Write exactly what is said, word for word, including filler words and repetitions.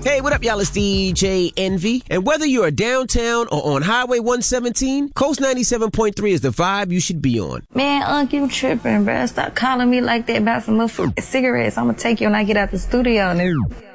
Hey, what up, y'all? It's D J Envy. And whether you're downtown or on Highway one seventeen, Coast ninety-seven point three is the vibe you should be on. Man, Unc, you tripping, bruh. Stop calling me like that about some motherfucking cigarettes. I'm gonna take you when I get out the studio, nigga.